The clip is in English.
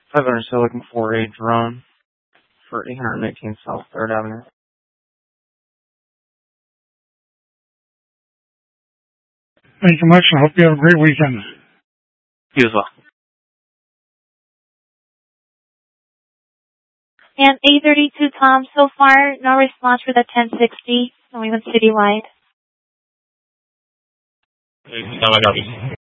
500, so looking for a drone for 818 South 3rd Avenue. Thank you much, and I hope you have a great weekend. You as well. And 832 Tom, so far, no response for the 1060, New England Citywide. Hey, Tom, I got you.